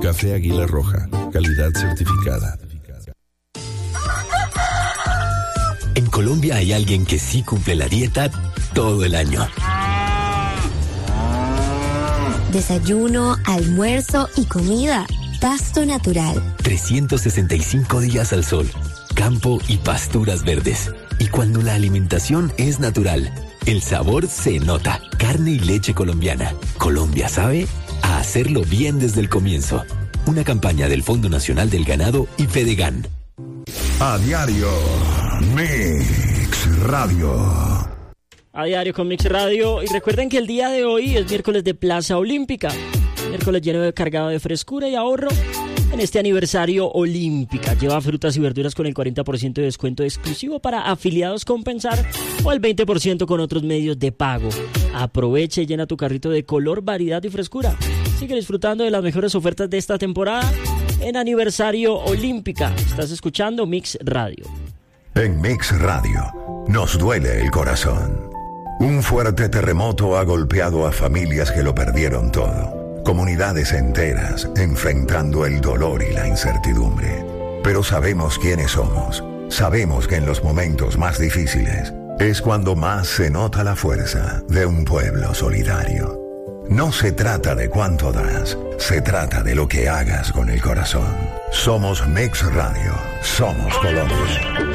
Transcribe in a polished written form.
Café Águila Roja, calidad certificada. En Colombia hay alguien que sí cumple la dieta todo el año. Desayuno, almuerzo y comida. Pasto natural. 365 días al sol, campo y pasturas verdes. Y cuando la alimentación es natural, el sabor se nota. Carne y leche colombiana. Colombia sabe a hacerlo bien desde el comienzo. Una campaña del Fondo Nacional del Ganado y Fedegan. A diario, Mix Radio. A diario con Mix Radio. Y recuerden que el día de hoy es miércoles de Plaza Olímpica. Miércoles lleno de cargado de frescura y ahorro en este aniversario Olímpica. Lleva frutas y verduras con el 40% de descuento exclusivo para afiliados Compensar o el 20% con otros medios de pago. Aprovecha y llena tu carrito de color, variedad y frescura. Sigue disfrutando de las mejores ofertas de esta temporada en aniversario Olímpica. Estás escuchando Mix Radio. En Mix Radio nos duele el corazón. Un fuerte terremoto ha golpeado a familias que lo perdieron todo. Comunidades enteras enfrentando el dolor y la incertidumbre. Pero sabemos quiénes somos. Sabemos que en los momentos más difíciles es cuando más se nota la fuerza de un pueblo solidario. No se trata de cuánto das, se trata de lo que hagas con el corazón. Somos Mix Radio, somos Colombia.